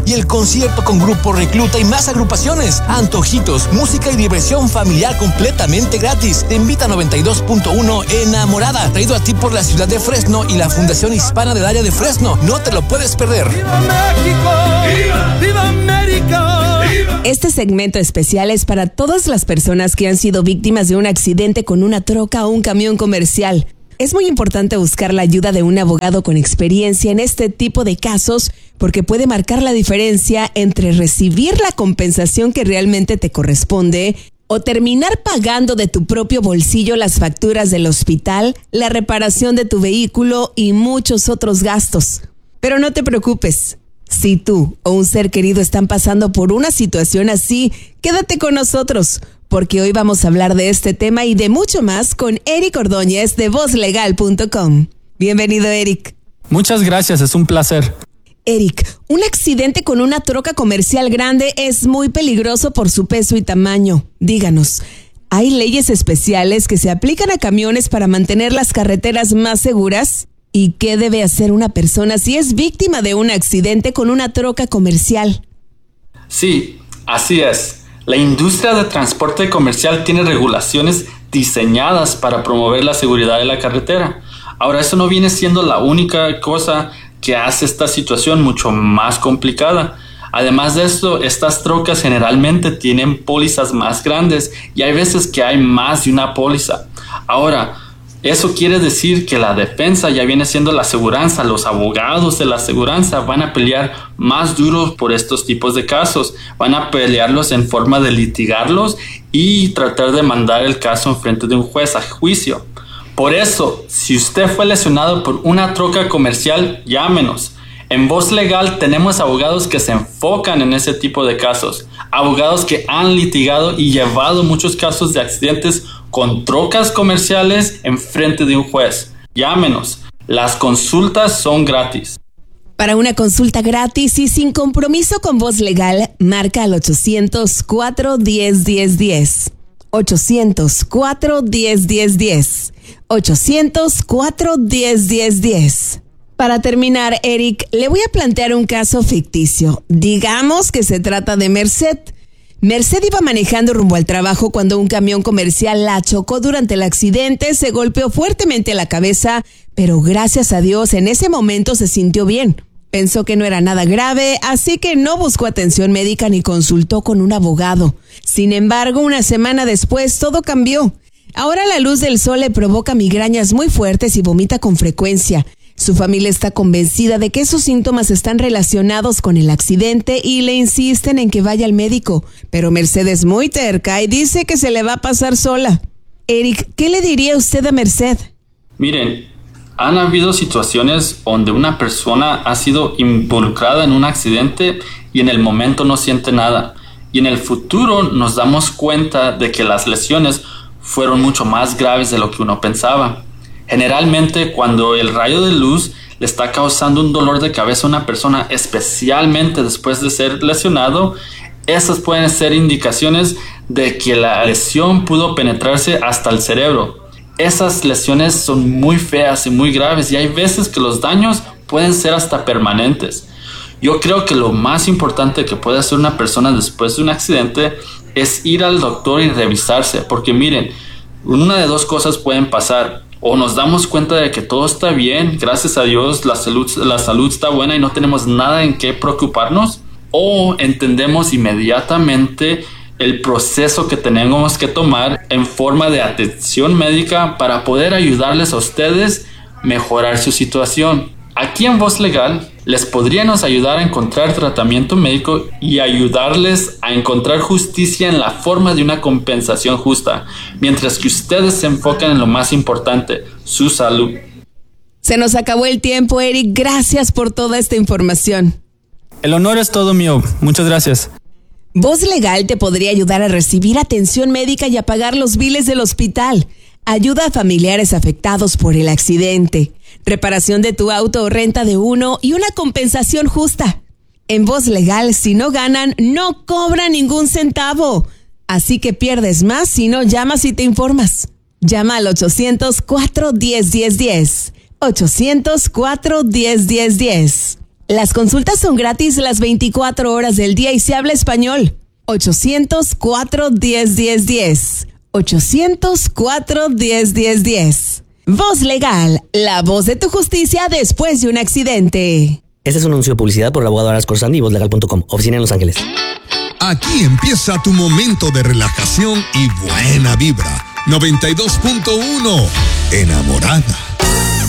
y el concierto con Grupo Recluta y más agrupaciones. Antojitos, música y diversión familiar completamente gratis. Te invita a 92.1 Enamorada, traído a ti por la ciudad de Fresno y la Fundación Hispana del área de Fresno. No te lo puedes perder. ¡Viva México! ¡Viva! ¡Viva América! ¡Viva! Este segmento especial es para todas las personas que han sido víctimas de un accidente con una troca o un camión comercial. Es muy importante buscar la ayuda de un abogado con experiencia en este tipo de casos porque puede marcar la diferencia entre recibir la compensación que realmente te corresponde o terminar pagando de tu propio bolsillo las facturas del hospital, la reparación de tu vehículo y muchos otros gastos. Pero no te preocupes. Si tú o un ser querido están pasando por una situación así, quédate con nosotros, porque hoy vamos a hablar de este tema y de mucho más con Eric Ordóñez de VozLegal.com. Bienvenido, Eric. Muchas gracias, es un placer. Eric, un accidente con una troca comercial grande es muy peligroso por su peso y tamaño. Díganos, ¿hay leyes especiales que se aplican a camiones para mantener las carreteras más seguras? ¿Y qué debe hacer una persona si es víctima de un accidente con una troca comercial? Sí, así es. La industria de transporte comercial tiene regulaciones diseñadas para promover la seguridad de la carretera. Ahora, eso no viene siendo la única cosa que hace esta situación mucho más complicada. Además de esto, estas trocas generalmente tienen pólizas más grandes y hay veces que hay más de una póliza. Ahora, eso quiere decir que la defensa ya viene siendo la aseguranza. Los abogados de la aseguranza van a pelear más duro por estos tipos de casos. Van a pelearlos en forma de litigarlos y tratar de mandar el caso en frente de un juez a juicio. Por eso, si usted fue lesionado por una troca comercial, llámenos. En Voz Legal tenemos abogados que se enfocan en ese tipo de casos. Abogados que han litigado y llevado muchos casos de accidentes con trocas comerciales en frente de un juez. Llámenos. Las consultas son gratis. Para una consulta gratis y sin compromiso con Voz Legal, marca al 800-410-1010. 800-410-1010. 800-410-1010. Para terminar, Eric, le voy a plantear un caso ficticio. Digamos que se trata de Merced. Merced iba manejando rumbo al trabajo cuando un camión comercial la chocó durante el accidente, se golpeó fuertemente la cabeza, pero gracias a Dios en ese momento se sintió bien. Pensó que no era nada grave, así que no buscó atención médica ni consultó con un abogado. Sin embargo, una semana después todo cambió. Ahora la luz del sol le provoca migrañas muy fuertes y vomita con frecuencia. Su familia está convencida de que esos síntomas están relacionados con el accidente y le insisten en que vaya al médico. Pero Merced es muy terca y dice que se le va a pasar sola. Eric, ¿qué le diría usted a Merced? Miren, han habido situaciones donde una persona ha sido involucrada en un accidente y en el momento no siente nada. Y en el futuro nos damos cuenta de que las lesiones fueron mucho más graves de lo que uno pensaba. Generalmente, cuando el rayo de luz le está causando un dolor de cabeza a una persona, especialmente después de ser lesionado, esas pueden ser indicaciones de que la lesión pudo penetrarse hasta el cerebro. Esas lesiones son muy feas y muy graves y hay veces que los daños pueden ser hasta permanentes. Yo creo que lo más importante que puede hacer una persona después de un accidente es ir al doctor y revisarse, porque miren, una de dos cosas pueden pasar. O nos damos cuenta de que todo está bien, gracias a Dios la salud está buena y no tenemos nada en qué preocuparnos, o entendemos inmediatamente el proceso que tenemos que tomar en forma de atención médica para poder ayudarles a ustedes a mejorar su situación. Aquí en Voz Legal les podríamos ayudar a encontrar tratamiento médico y ayudarles a encontrar justicia en la forma de una compensación justa, mientras que ustedes se enfocan en lo más importante, su salud. Se nos acabó el tiempo, Eric. Gracias por toda esta información. El honor es todo mío. Muchas gracias. Voz Legal te podría ayudar a recibir atención médica y a pagar los biles del hospital. Ayuda a familiares afectados por el accidente, reparación de tu auto o renta de uno y una compensación justa. En Voz Legal, si no ganan, no cobran ningún centavo. Así que pierdes más si no llamas y te informas. Llama al 800-410-1010. 800-410-1010. Las consultas son gratis las 24 horas del día y se habla español. 800-410-1010. 800-410-1010. Voz Legal, la voz de tu justicia después de un accidente. Este es un anuncio de publicidad por el abogado Aras Corsandi y vozlegal.com, oficina en Los Ángeles. Aquí empieza tu momento de relajación y buena vibra. 92.1 Enamorada.